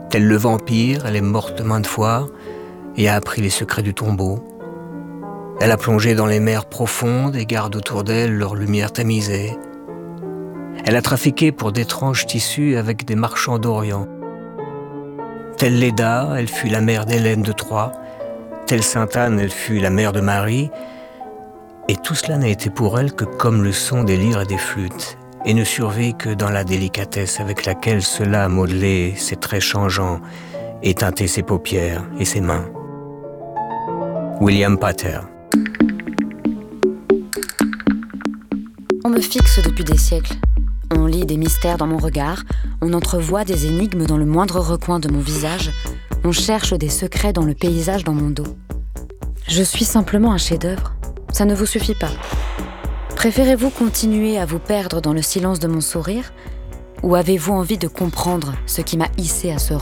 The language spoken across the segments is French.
Tel le vampire, elle est morte maintes fois et a appris les secrets du tombeau. Elle a plongé dans les mers profondes et garde autour d'elle leur lumière tamisée. Elle a trafiqué pour d'étranges tissus avec des marchands d'Orient. Telle Léda, elle fut la mère d'Hélène de Troie. Telle Sainte-Anne, elle fut la mère de Marie. Et tout cela n'a été pour elle que comme le son des lyres et des flûtes, et ne survit que dans la délicatesse avec laquelle cela a modelé ses traits changeants et teinté ses paupières et ses mains. William Pater. On me fixe depuis des siècles. On lit des mystères dans mon regard, on entrevoit des énigmes dans le moindre recoin de mon visage, on cherche des secrets dans le paysage dans mon dos. Je suis simplement un chef-d'œuvre. Ça ne vous suffit pas. Préférez-vous continuer à vous perdre dans le silence de mon sourire, ou avez-vous envie de comprendre ce qui m'a hissé à ce rang ?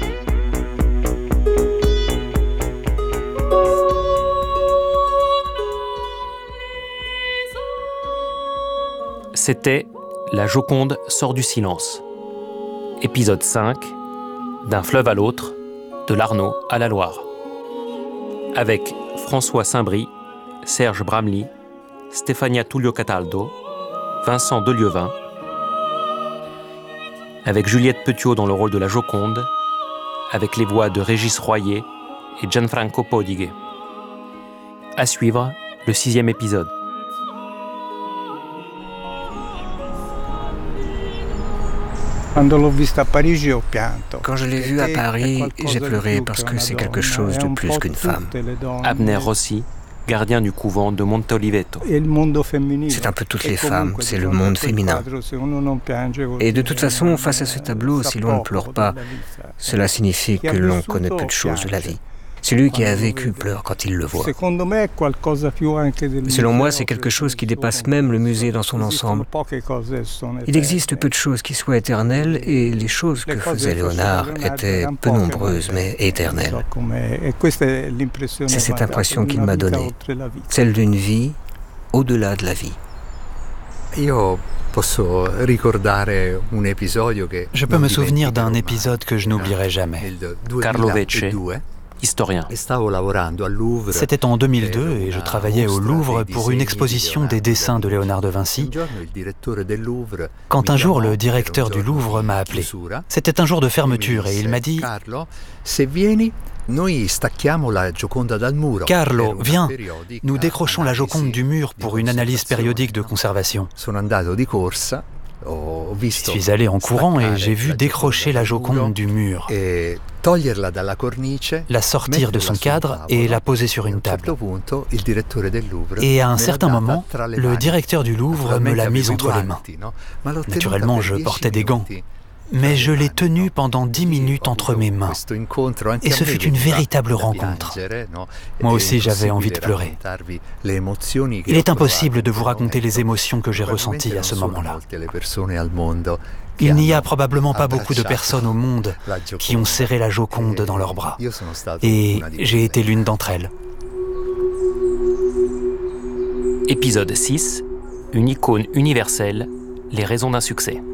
C'était La Joconde sort du silence. Épisode 5, D'un fleuve à l'autre, de l'Arno à la Loire. Avec François Saint-Brie, Serge Bramley, Stefania Tullio Cataldo, Vincent Delieuvin. Avec Juliette Petiot dans le rôle de la Joconde, avec les voix de Régis Royer et Gianfranco Podighe. À suivre, le 6e épisode. Quand je l'ai vue à Paris, j'ai pleuré parce que c'est quelque chose de plus qu'une femme. Abner Rossi, gardien du couvent de Monte Oliveto. C'est un peu toutes les femmes, c'est le monde féminin. Et de toute façon, face à ce tableau, si l'on ne pleure pas, cela signifie que l'on connaît peu de choses de la vie. Celui qui a vécu pleure quand il le voit. Selon moi, c'est quelque chose qui dépasse même le musée dans son ensemble. Il existe peu de choses qui soient éternelles et les choses que faisait Léonard étaient peu nombreuses mais éternelles. C'est cette impression qu'il m'a donnée, celle d'une vie au-delà de la vie. Je peux me souvenir d'un épisode que je n'oublierai jamais. Carlo Vecce, historien. C'était en 2002 et je travaillais au Louvre pour une exposition des dessins de Léonard de Vinci, quand un jour le directeur du Louvre m'a appelé. C'était un jour de fermeture et il m'a dit « Carlo, viens, nous décrochons la Joconde du mur pour une analyse périodique de conservation. » Je suis allé en courant et j'ai vu décrocher la Joconde du mur, la sortir de son cadre et la poser sur une table. Et à un certain moment, le directeur du Louvre me l'a mise entre les mains. Naturellement, je portais des gants. Mais je l'ai tenue pendant 10 minutes entre mes mains. Et ce fut une véritable rencontre. Moi aussi, j'avais envie de pleurer. Il est impossible de vous raconter les émotions que j'ai ressenties à ce moment-là. Il n'y a probablement pas beaucoup de personnes au monde qui ont serré la Joconde dans leurs bras. Et j'ai été l'une d'entre elles. Épisode 6, une icône universelle, les raisons d'un succès.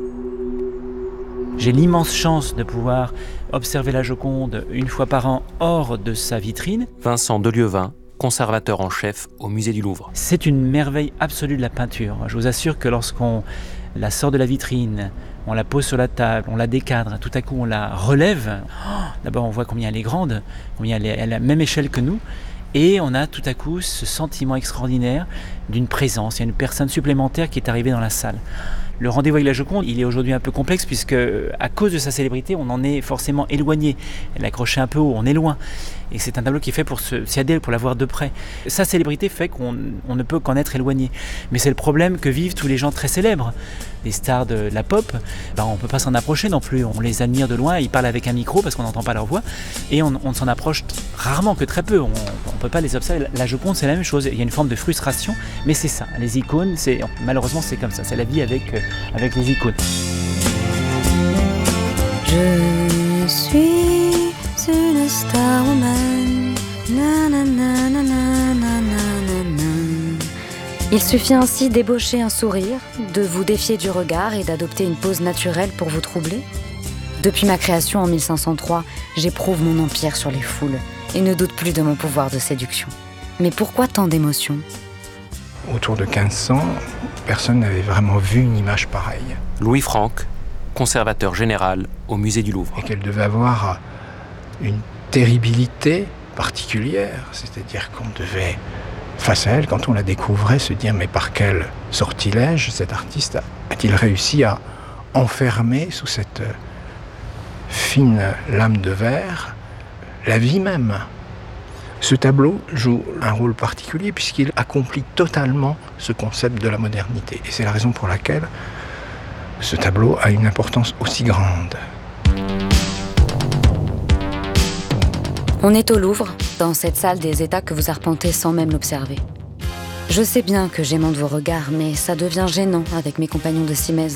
J'ai l'immense chance de pouvoir observer la Joconde une fois par an hors de sa vitrine. Vincent Delieuvin, conservateur en chef au musée du Louvre. C'est une merveille absolue de la peinture. Je vous assure que lorsqu'on la sort de la vitrine, on la pose sur la table, on la décadre, tout à coup on la relève. D'abord on voit combien elle est grande, combien elle est à la même échelle que nous. Et on a tout à coup ce sentiment extraordinaire d'une présence. Il y a une personne supplémentaire qui est arrivée dans la salle. Le rendez-vous avec la Joconde, il est aujourd'hui un peu complexe puisque, à cause de sa célébrité, on en est forcément éloigné. Elle est accrochée un peu haut, on est loin. Et c'est un tableau qui est fait pour s'y adhérer, pour la voir de près. Sa célébrité fait qu'on ne peut qu'en être éloigné. Mais c'est le problème que vivent tous les gens très célèbres. Les stars de la pop, on ne peut pas s'en approcher non plus. On les admire de loin, ils parlent avec un micro parce qu'on n'entend pas leur voix. Et on ne s'en approche rarement, que très peu. On ne peut pas les observer. La Joconde, c'est la même chose. Il y a une forme de frustration, mais c'est ça. Les icônes, malheureusement, c'est comme ça. C'est la vie avec les icônes. Je suis une star woman. Na, na, na, na, na, na, na, na. Il suffit ainsi d'ébaucher un sourire, de vous défier du regard et d'adopter une pose naturelle pour vous troubler. Depuis ma création en 1503, j'éprouve mon empire sur les foules et ne doute plus de mon pouvoir de séduction. Mais pourquoi tant d'émotions ? Autour de 1500, personne n'avait vraiment vu une image pareille. Louis Franck, conservateur général au musée du Louvre. Et qu'elle devait avoir une terribilité particulière, c'est-à-dire qu'on devait, face à elle, quand on la découvrait, se dire mais par quel sortilège cet artiste a-t-il réussi à enfermer sous cette fine lame de verre la vie même. Ce tableau joue un rôle particulier puisqu'il accomplit totalement ce concept de la modernité. Et c'est la raison pour laquelle ce tableau a une importance aussi grande. On est au Louvre, dans cette salle des États que vous arpentez sans même l'observer. Je sais bien que j'aimante vos regards, mais ça devient gênant avec mes compagnons de Simèse.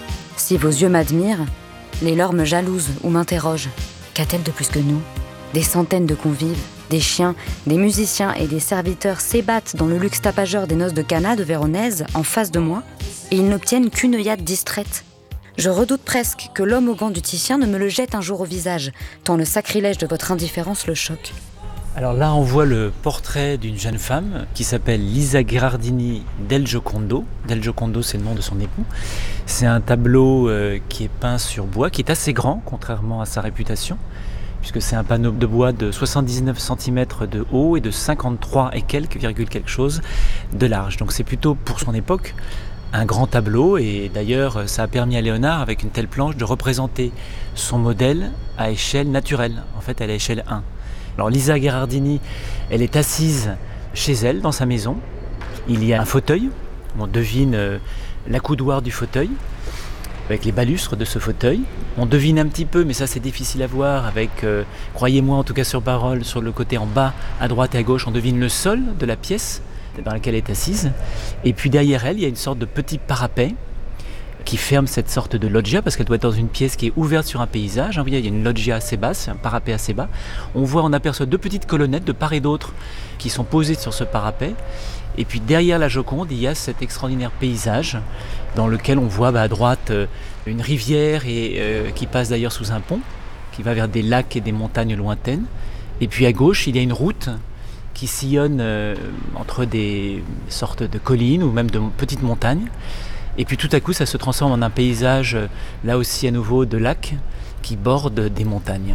Si vos yeux m'admirent, les leurs me jalousent ou m'interrogent. Qu'a-t-elle de plus que nous ? Des centaines de convives, des chiens, des musiciens et des serviteurs s'ébattent dans le luxe tapageur des noces de Cana de Véronèse, en face de moi, et ils n'obtiennent qu'une œillade distraite. Je redoute presque que l'homme au gant du Titien ne me le jette un jour au visage, tant le sacrilège de votre indifférence le choque. Alors là, on voit le portrait d'une jeune femme qui s'appelle Lisa Gherardini del Giocondo. Del Giocondo, c'est le nom de son époux. C'est un tableau qui est peint sur bois, qui est assez grand, contrairement à sa réputation, puisque c'est un panneau de bois de 79 cm de haut et de 53 et quelque chose de large. Donc c'est plutôt, pour son époque, un grand tableau, et d'ailleurs ça a permis à Léonard, avec une telle planche, de représenter son modèle à échelle naturelle, en fait à l'échelle 1. Alors Lisa Gherardini, elle est assise chez elle, dans sa maison. Il y a un fauteuil, on devine l'accoudoir du fauteuil, avec les balustres de ce fauteuil. On devine un petit peu, mais ça c'est difficile à voir, avec, croyez-moi en tout cas sur parole, sur le côté en bas, à droite et à gauche, on devine le sol de la pièce dans laquelle elle est assise. Et puis derrière elle, il y a une sorte de petit parapet qui ferme cette sorte de loggia, parce qu'elle doit être dans une pièce qui est ouverte sur un paysage. Vous voyez, il y a une loggia assez basse, un parapet assez bas. On aperçoit deux petites colonnettes de part et d'autre qui sont posées sur ce parapet. Et puis derrière la Joconde, il y a cet extraordinaire paysage dans lequel on voit à droite une rivière qui passe d'ailleurs sous un pont, qui va vers des lacs et des montagnes lointaines. Et puis à gauche, il y a une route qui sillonne entre des sortes de collines ou même de petites montagnes. Et puis tout à coup, ça se transforme en un paysage, là aussi à nouveau, de lacs qui bordent des montagnes.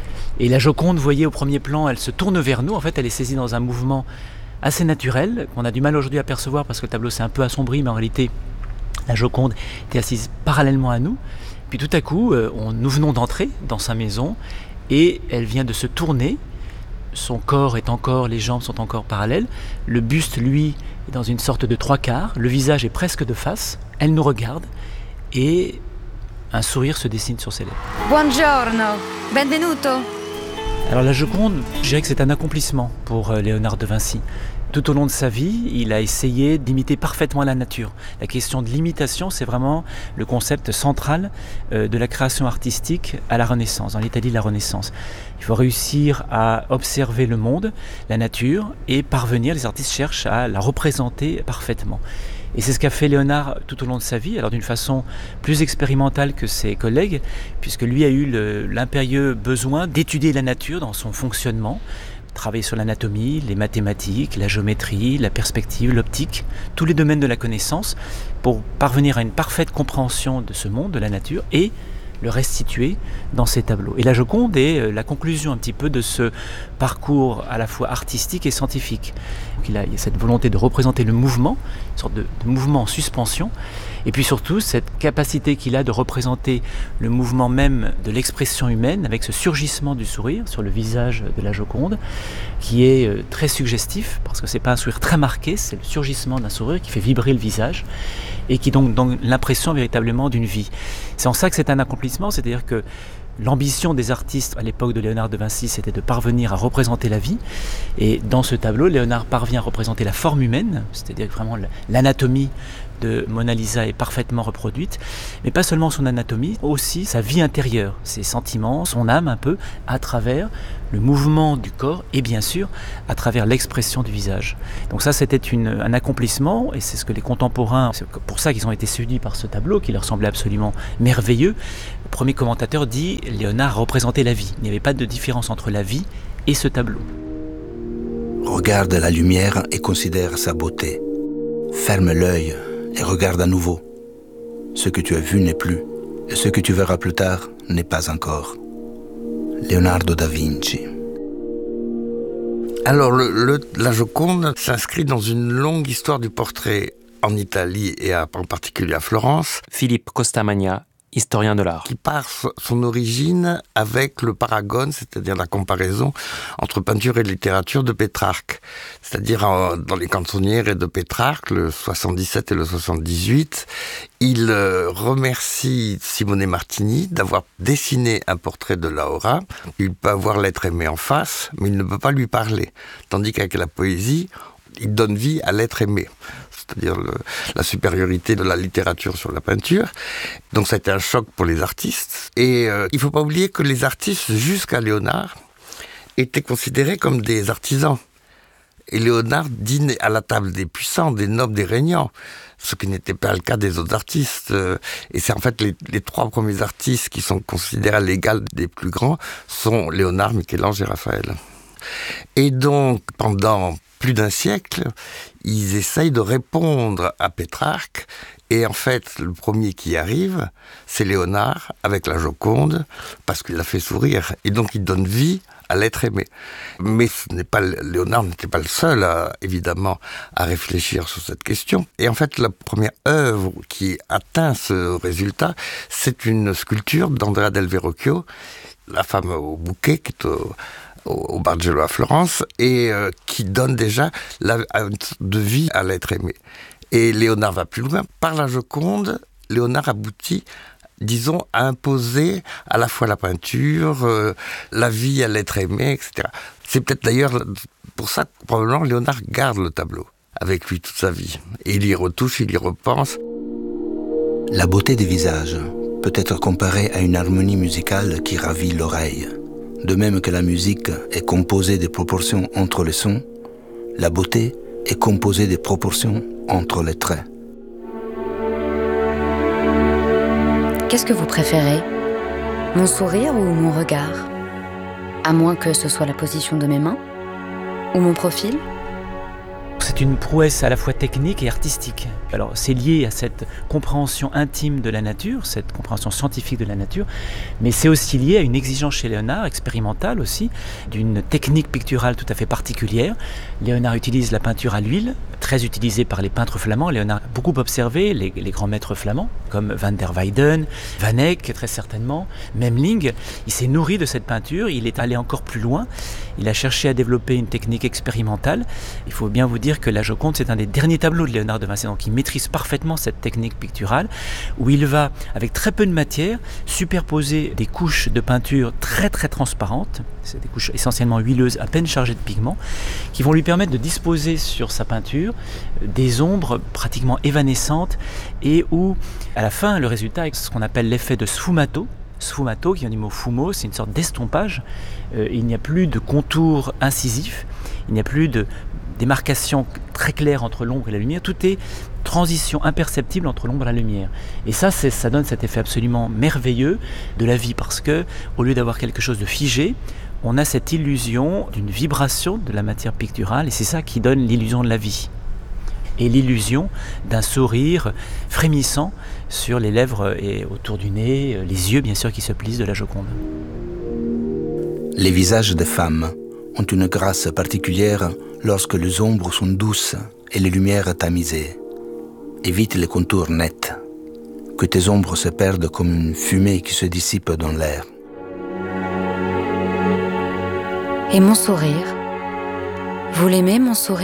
Et la Joconde, vous voyez au premier plan, elle se tourne vers nous. En fait, elle est saisie dans un mouvement assez naturel, qu'on a du mal aujourd'hui à percevoir parce que le tableau s'est un peu assombri, mais en réalité, la Joconde était assise parallèlement à nous. Puis tout à coup, nous venons d'entrer dans sa maison et elle vient de se tourner. Son corps est encore, les jambes sont encore parallèles. Le buste, lui, est dans une sorte de trois quarts. Le visage est presque de face. Elle nous regarde et un sourire se dessine sur ses lèvres. Buongiorno, benvenuto. Alors la Joconde, je dirais que c'est un accomplissement pour Léonard de Vinci. Tout au long de sa vie, il a essayé d'imiter parfaitement la nature. La question de l'imitation, c'est vraiment le concept central de la création artistique à la Renaissance, dans l'Italie de la Renaissance. Il faut réussir à observer le monde, la nature, et parvenir, les artistes cherchent à la représenter parfaitement. Et c'est ce qu'a fait Léonard tout au long de sa vie, alors d'une façon plus expérimentale que ses collègues, puisque lui a eu l'impérieux besoin d'étudier la nature dans son fonctionnement, travailler sur l'anatomie, les mathématiques, la géométrie, la perspective, l'optique, tous les domaines de la connaissance, pour parvenir à une parfaite compréhension de ce monde, de la nature, et le restituer dans ses tableaux. Et la Joconde est la conclusion un petit peu de ce parcours à la fois artistique et scientifique. Donc il y a cette volonté de représenter le mouvement, une sorte de mouvement en suspension, et puis surtout cette capacité qu'il a de représenter le mouvement même de l'expression humaine avec ce surgissement du sourire sur le visage de la Joconde, qui est très suggestif, parce que c'est pas un sourire très marqué, c'est le surgissement d'un sourire qui fait vibrer le visage, et qui donc donne l'impression véritablement d'une vie. C'est en ça que c'est un accomplissement, c'est-à-dire que l'ambition des artistes à l'époque de Léonard de Vinci, c'était de parvenir à représenter la vie. Et dans ce tableau, Léonard parvient à représenter la forme humaine, c'est-à-dire vraiment l'anatomie de Mona Lisa est parfaitement reproduite, mais pas seulement son anatomie, aussi sa vie intérieure, ses sentiments, son âme un peu, à travers le mouvement du corps et bien sûr à travers l'expression du visage. Donc ça c'était un accomplissement et c'est ce que les contemporains, c'est pour ça qu'ils ont été séduits par ce tableau qui leur semblait absolument merveilleux. Le premier commentateur dit Léonard représentait la vie, il n'y avait pas de différence entre la vie et ce tableau. Regarde la lumière et considère sa beauté. Ferme l'œil et regarde à nouveau. Ce que tu as vu n'est plus, et ce que tu verras plus tard n'est pas encore. Leonardo da Vinci. Alors, la Joconde s'inscrit dans une longue histoire du portrait en Italie et en particulier à Florence. Philippe Costamagna, historien de l'art. Qui part son origine avec le paragone, c'est-à-dire la comparaison entre peinture et littérature de Pétrarque. C'est-à-dire dans les canzonières de Pétrarque, le 77 et le 78, il remercie Simone Martini d'avoir dessiné un portrait de Laura. Il peut avoir l'être aimé en face, mais il ne peut pas lui parler. Tandis qu'avec la poésie, il donne vie à l'être aimé. C'est-à-dire la supériorité de la littérature sur la peinture. Donc ça a été un choc pour les artistes. Et il ne faut pas oublier que les artistes, jusqu'à Léonard, étaient considérés comme des artisans. Et Léonard dîne à la table des puissants, des nobles, des régnants, ce qui n'était pas le cas des autres artistes. Et c'est en fait les trois premiers artistes qui sont considérés à l'égal des plus grands sont Léonard, Michel-Ange et Raphaël. Et donc, pendant plus d'un siècle, ils essayent de répondre à Pétrarque. Et en fait, le premier qui arrive, c'est Léonard, avec la Joconde, parce qu'il l'a fait sourire. Et donc, il donne vie à l'être aimé. Mais Léonard n'était pas le seul, évidemment, à réfléchir sur cette question. Et en fait, la première œuvre qui atteint ce résultat, c'est une sculpture d'Andrea del Verrocchio, la femme au bouquet, qui est au Bargello à Florence, et qui donne déjà de vie à l'être aimé. Et Léonard va plus loin. Par la Joconde, Léonard aboutit, disons, à imposer à la fois la peinture, la vie à l'être aimé, etc. C'est peut-être d'ailleurs pour ça que probablement Léonard garde le tableau avec lui toute sa vie. Et il y retouche, il y repense. La beauté des visages peut être comparée à une harmonie musicale qui ravit l'oreille. De même que la musique est composée des proportions entre les sons, la beauté est composée des proportions entre les traits. Qu'est-ce que vous préférez ? Mon sourire ou mon regard ? À moins que ce soit la position de mes mains ? Ou mon profil ? C'est une prouesse à la fois technique et artistique. Alors c'est lié à cette compréhension intime de la nature, cette compréhension scientifique de la nature, mais c'est aussi lié à une exigence chez Léonard, expérimentale aussi, d'une technique picturale tout à fait particulière. Léonard utilise la peinture à l'huile, très utilisée par les peintres flamands. Léonard a beaucoup observé les grands maîtres flamands, comme Van der Weyden, Van Eyck très certainement, Memling. Il s'est nourri de cette peinture, il est allé encore plus loin, il a cherché à développer une technique expérimentale. Il faut bien vous dire que la Joconde, c'est un des derniers tableaux de Léonard de Vinci, donc il maîtrise parfaitement cette technique picturale, où il va, avec très peu de matière, superposer des couches de peinture très très transparentes, c'est des couches essentiellement huileuses, à peine chargées de pigments, qui vont lui permettre de disposer sur sa peinture des ombres pratiquement évanescentes, et où, à la fin, le résultat est ce qu'on appelle l'effet de sfumato. Sfumato, qui vient du mot fumo, c'est une sorte d'estompage. Il n'y a plus de contours incisifs, il n'y a plus de démarcation très claire entre l'ombre et la lumière, tout est transition imperceptible entre l'ombre et la lumière. Et ça donne cet effet absolument merveilleux de la vie, parce que au lieu d'avoir quelque chose de figé, on a cette illusion d'une vibration de la matière picturale, et c'est ça qui donne l'illusion de la vie. Et l'illusion d'un sourire frémissant sur les lèvres et autour du nez, les yeux bien sûr qui se plissent de la Joconde. Les visages des femmes ont une grâce particulière lorsque les ombres sont douces et les lumières tamisées. Évite les contours nets, que tes ombres se perdent comme une fumée qui se dissipe dans l'air. Et mon sourire ? Vous l'aimez, mon sourire ?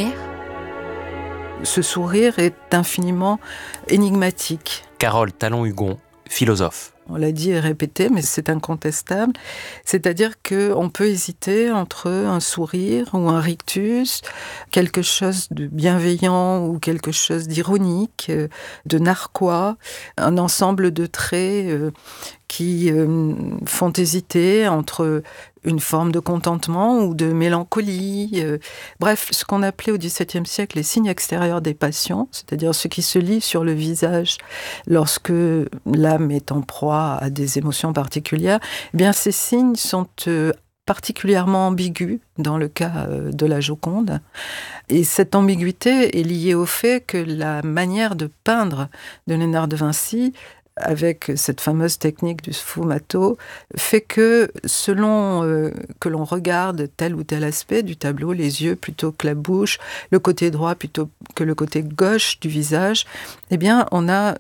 Ce sourire est infiniment énigmatique. Carole Talon-Hugon, philosophe. On l'a dit et répété, mais c'est incontestable. C'est-à-dire qu'on peut hésiter entre un sourire ou un rictus, quelque chose de bienveillant ou quelque chose d'ironique, de narquois, un ensemble de traits qui font hésiter entre une forme de contentement ou de mélancolie. Bref, ce qu'on appelait au XVIIe siècle les signes extérieurs des passions, c'est-à-dire ce qui se lit sur le visage lorsque l'âme est en proie à des émotions particulières. Eh bien, ces signes sont particulièrement ambigu dans le cas de la Joconde. Et cette ambiguïté est liée au fait que la manière de peindre de Léonard de Vinci, avec cette fameuse technique du sfumato, fait que selon que l'on regarde tel ou tel aspect du tableau, les yeux plutôt que la bouche, le côté droit plutôt que le côté gauche du visage, eh bien on a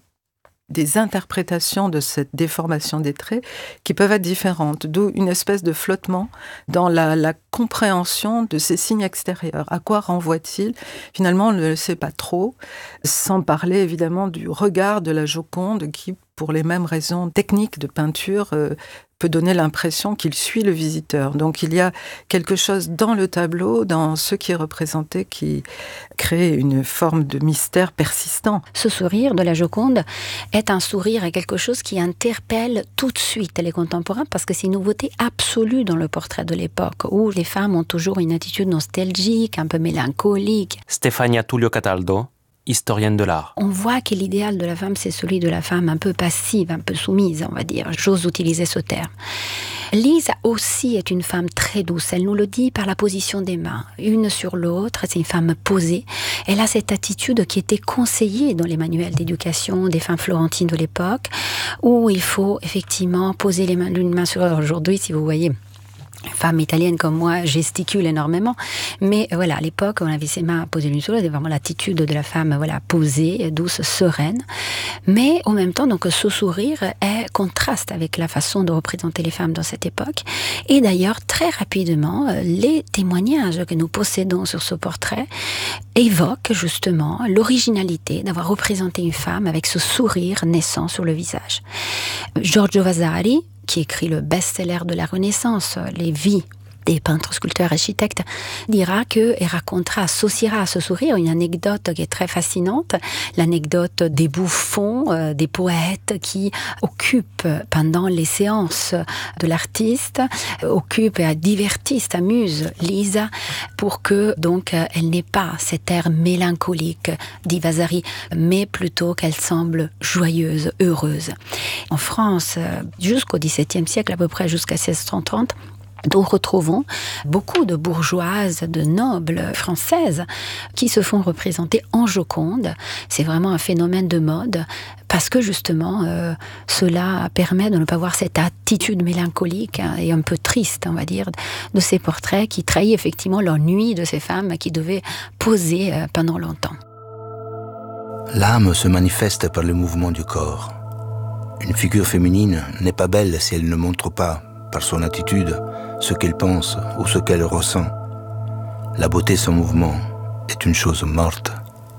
des interprétations de cette déformation des traits qui peuvent être différentes, d'où une espèce de flottement dans la compréhension de ces signes extérieurs. À quoi renvoie-t-il ? Finalement, on ne le sait pas trop, sans parler évidemment du regard de la Joconde qui, pour les mêmes raisons techniques de peinture, peut donner l'impression qu'il suit le visiteur. Donc il y a quelque chose dans le tableau, dans ce qui est représenté, qui crée une forme de mystère persistant. Ce sourire de la Joconde est un sourire et quelque chose qui interpelle tout de suite les contemporains parce que c'est une nouveauté absolue dans le portrait de l'époque où les femmes ont toujours une attitude nostalgique, un peu mélancolique. Stefania Tullio Cataldo, historienne de l'art. On voit que l'idéal de la femme, c'est celui de la femme un peu passive, un peu soumise, on va dire. J'ose utiliser ce terme. Lise aussi est une femme très douce. Elle nous le dit par la position des mains, une sur l'autre. C'est une femme posée. Elle a cette attitude qui était conseillée dans les manuels d'éducation des femmes florentines de l'époque, où il faut effectivement poser les mains d'une main sur l'autre. Aujourd'hui, si vous voyez... Une femme italienne comme moi gesticule énormément, mais voilà, à l'époque, on avait ses mains posées l'une sur l'autre, c'était vraiment l'attitude de la femme, voilà, posée, douce, sereine. Mais en même temps, donc, ce sourire est contraste avec la façon de représenter les femmes dans cette époque. Et d'ailleurs, très rapidement, les témoignages que nous possédons sur ce portrait évoquent justement l'originalité d'avoir représenté une femme avec ce sourire naissant sur le visage. Giorgio Vasari, qui écrit le best-seller de la Renaissance, Les vies des peintres, sculpteurs, architectes, dira que et racontera, associera à ce sourire une anecdote qui est très fascinante, l'anecdote des bouffons, des poètes qui occupent pendant les séances de l'artiste, occupent et divertissent, amusent Lisa pour que donc elle n'ait pas cet air mélancolique, dit Vasari, mais plutôt qu'elle semble joyeuse, heureuse. En France, jusqu'au XVIIe siècle, à peu près jusqu'à 1630, nous retrouvons beaucoup de bourgeoises, de nobles françaises qui se font représenter en Joconde. C'est vraiment un phénomène de mode parce que justement, cela permet de ne pas voir cette attitude mélancolique et un peu triste, on va dire, de ces portraits qui trahissent effectivement l'ennui de ces femmes qui devaient poser pendant longtemps. L'âme se manifeste par le mouvement du corps. Une figure féminine n'est pas belle si elle ne montre pas, par son attitude, ce qu'elle pense ou ce qu'elle ressent. La beauté sans mouvement est une chose morte.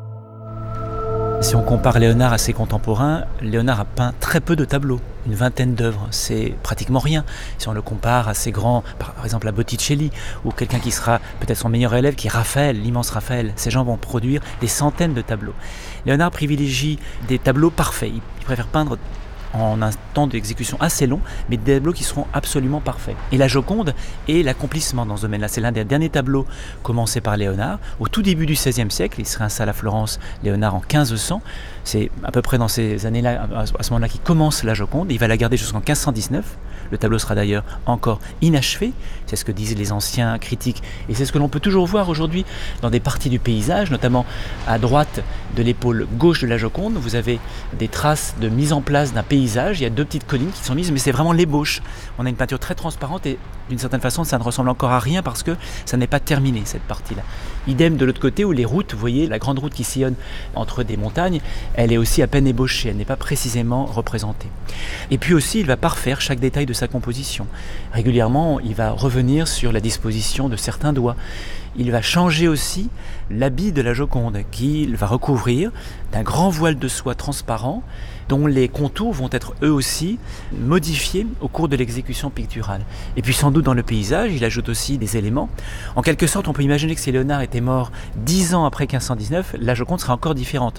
Si on compare Léonard à ses contemporains, Léonard a peint très peu de tableaux, une vingtaine d'œuvres, c'est pratiquement rien. Si on le compare à ses grands, par exemple à Botticelli, ou quelqu'un qui sera peut-être son meilleur élève, qui est Raphaël, l'immense Raphaël, ces gens vont produire des centaines de tableaux. Léonard privilégie des tableaux parfaits, il préfère peindre en un temps d'exécution assez long, mais des tableaux qui seront absolument parfaits. Et la Joconde est l'accomplissement dans ce domaine-là. C'est l'un des derniers tableaux commencés par Léonard. Au tout début du XVIe siècle, il se réinstalle à Florence, Léonard, en 1500. C'est à peu près dans ces années-là, à ce moment-là, qu'il commence la Joconde. Il va la garder jusqu'en 1519. Le tableau sera d'ailleurs encore inachevé. C'est ce que disent les anciens critiques. Et c'est ce que l'on peut toujours voir aujourd'hui dans des parties du paysage, notamment à droite de l'épaule gauche de la Joconde. Vous avez des traces de mise en place d'un paysage. Il y a deux petites collines qui sont mises, mais c'est vraiment l'ébauche. On a une peinture très transparente et d'une certaine façon, ça ne ressemble encore à rien parce que ça n'est pas terminé, cette partie-là. Idem de l'autre côté où les routes, vous voyez, la grande route qui sillonne entre des montagnes, elle est aussi à peine ébauchée, elle n'est pas précisément représentée. Et puis aussi, il va parfaire chaque détail de de sa composition. Régulièrement, il va revenir sur la disposition de certains doigts. Il va changer aussi l'habit de la Joconde, qu'il va recouvrir d'un grand voile de soie transparent, dont les contours vont être eux aussi modifiés au cours de l'exécution picturale. Et puis sans doute dans le paysage, il ajoute aussi des éléments. En quelque sorte, on peut imaginer que si Léonard était mort 10 ans après 1519, la Joconde serait encore différente.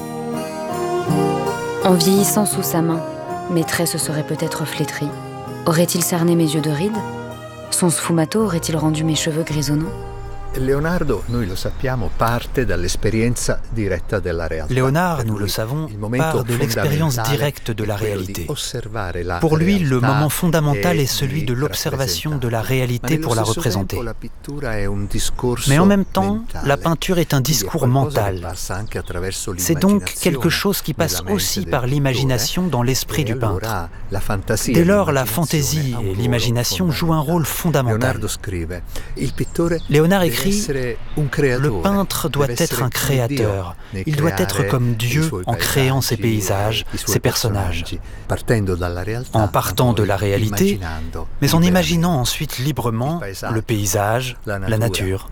En vieillissant sous sa main, mes traits se seraient peut-être flétris. Aurait-il cerné mes yeux de rides? Son sfumato aurait-il rendu mes cheveux grisonnants? Léonard, nous le savons, part de l'expérience directe de la réalité. Pour lui, le moment fondamental est celui de l'observation de la réalité pour la représenter. Mais en même temps, la peinture est un discours mental. C'est donc quelque chose qui passe aussi par l'imagination dans l'esprit du peintre. Dès lors, la fantaisie et l'imagination jouent un rôle fondamental. Léonard écrit: le peintre doit être un créateur. Il doit être comme Dieu en créant ses paysages, ses personnages, en partant de la réalité, mais en imaginant ensuite librement le paysage, la nature.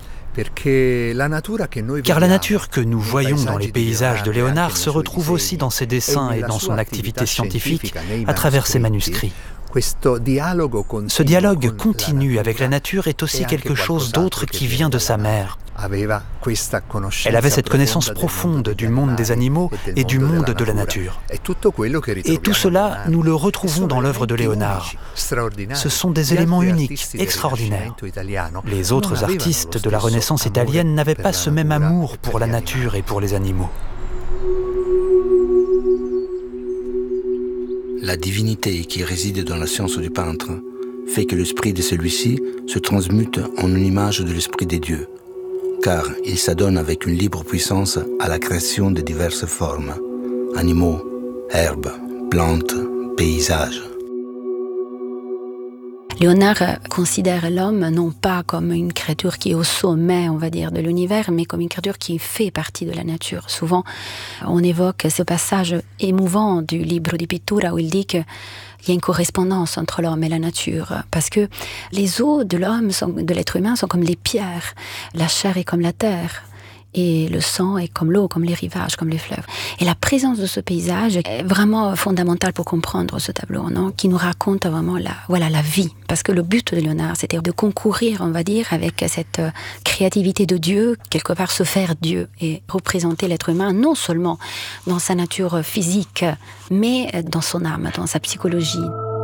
Car la nature que nous voyons dans les paysages de Léonard se retrouve aussi dans ses dessins et dans son activité scientifique à travers ses manuscrits. Ce dialogue continu avec la nature est aussi quelque chose d'autre qui vient de sa mère. Elle avait cette connaissance profonde du monde des animaux et du monde de la nature. Et tout cela, nous le retrouvons dans l'œuvre de Léonard. Ce sont des éléments uniques, extraordinaires. Les autres artistes de la Renaissance italienne n'avaient pas ce même amour pour la nature et pour les animaux. La divinité qui réside dans la science du peintre fait que l'esprit de celui-ci se transmute en une image de l'esprit des dieux, car il s'adonne avec une libre puissance à la création de diverses formes, animaux, herbes, plantes, paysages. Léonard considère l'homme non pas comme une créature qui est au sommet, on va dire, de l'univers, mais comme une créature qui fait partie de la nature. Souvent, on évoque ce passage émouvant du Libro di Pittura où il dit qu'il y a une correspondance entre l'homme et la nature, parce que les os de l'homme, de l'être humain, sont comme les pierres, la chair est comme la terre. Et le sang est comme l'eau, comme les rivages, comme les fleuves. Et la présence de ce paysage est vraiment fondamentale pour comprendre ce tableau, non, qui nous raconte vraiment la vie. Parce que le but de Léonard, c'était de concourir, on va dire, avec cette créativité de Dieu, quelque part se faire Dieu et représenter l'être humain, non seulement dans sa nature physique, mais dans son âme, dans sa psychologie.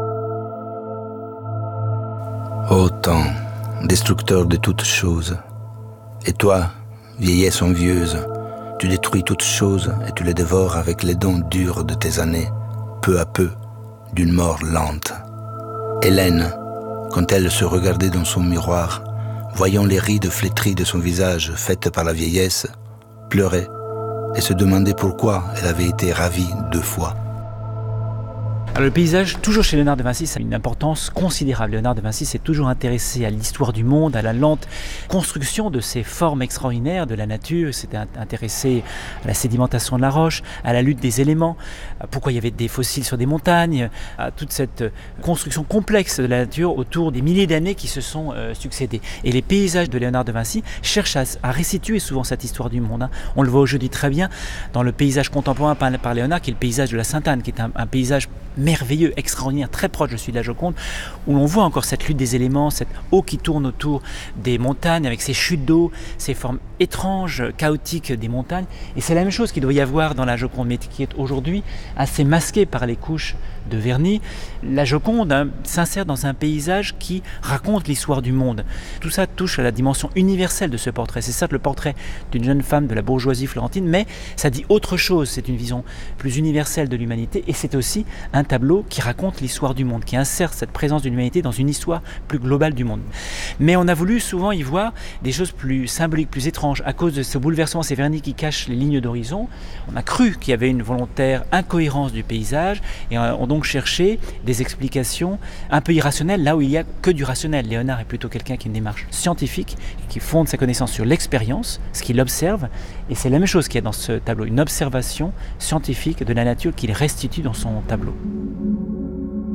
Ô temps, destructeur de toutes choses, et toi, vieillesse envieuse, tu détruis toutes choses et tu les dévores avec les dents dures de tes années, peu à peu, d'une mort lente. Hélène, quand elle se regardait dans son miroir, voyant les rides flétries de son visage faites par la vieillesse, pleurait et se demandait pourquoi elle avait été ravie 2 fois. Alors, le paysage, toujours chez Léonard de Vinci, ça a une importance considérable. Léonard de Vinci s'est toujours intéressé à l'histoire du monde, à la lente construction de ces formes extraordinaires de la nature. Il s'était intéressé à la sédimentation de la roche, à la lutte des éléments, à pourquoi il y avait des fossiles sur des montagnes, à toute cette construction complexe de la nature autour des milliers d'années qui se sont succédées. Et les paysages de Léonard de Vinci cherchent à restituer souvent cette histoire du monde. On le voit aujourd'hui très bien dans le paysage contemporain peint par Léonard, qui est le paysage de la Sainte-Anne, qui est un paysage merveilleux, extraordinaire, très proche de celui de la Joconde, où l'on voit encore cette lutte des éléments, cette eau qui tourne autour des montagnes, avec ces chutes d'eau, ces formes étranges, chaotiques des montagnes. Et c'est la même chose qu'il doit y avoir dans la Joconde, mais qui est aujourd'hui assez masquée par les couches de vernis. La Joconde s'insère dans un paysage qui raconte l'histoire du monde. Tout ça touche à la dimension universelle de ce portrait. C'est certes le portrait d'une jeune femme de la bourgeoisie florentine, mais ça dit autre chose. C'est une vision plus universelle de l'humanité, et c'est aussi un tableau qui raconte l'histoire du monde, qui insère cette présence de l'humanité dans une histoire plus globale du monde. Mais on a voulu souvent y voir des choses plus symboliques, plus étranges, à cause de ce bouleversement, ces vernis qui cachent les lignes d'horizon. On a cru qu'il y avait une volontaire incohérence du paysage, et on donc cherché des explications un peu irrationnelles, là où il n'y a que du rationnel. Léonard est plutôt quelqu'un qui a une démarche scientifique, qui fonde sa connaissance sur l'expérience, ce qu'il observe, et c'est la même chose qu'il y a dans ce tableau, une observation scientifique de la nature qu'il restitue dans son tableau.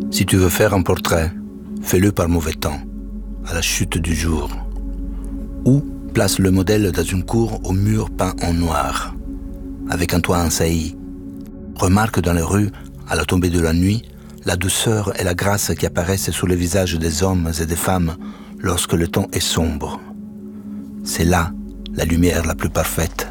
Si tu veux faire un portrait, fais-le par mauvais temps, à la chute du jour. Ou place le modèle dans une cour au mur peint en noir, avec un toit en saillie. Remarque dans les rues, à la tombée de la nuit, la douceur et la grâce qui apparaissent sur les visages des hommes et des femmes lorsque le temps est sombre. C'est là la lumière la plus parfaite.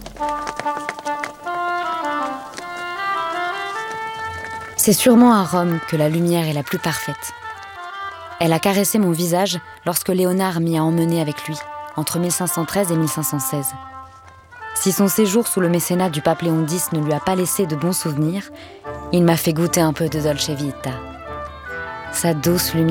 C'est sûrement à Rome que la lumière est la plus parfaite. Elle a caressé mon visage lorsque Léonard m'y a emmené avec lui, entre 1513 et 1516. Si son séjour sous le mécénat du pape Léon X ne lui a pas laissé de bons souvenirs, il m'a fait goûter un peu de dolce vita. Sa douce lumière